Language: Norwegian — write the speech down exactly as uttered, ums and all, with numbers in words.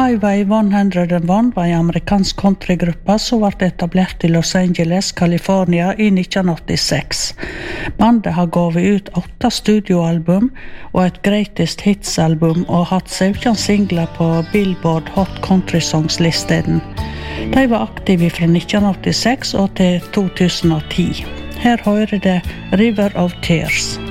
Highway one oh one var en amerikansk countrygruppe som ble etablert i Los Angeles, California i nitten åttiseks. Bandet har gått ut åtte studioalbum og et greatest hits-album og hatt sytten singler på Billboard Hot Country Songs-listen. De var aktive fra nitten åttiseks og til to tusen og ti. Her hører det River of Tears.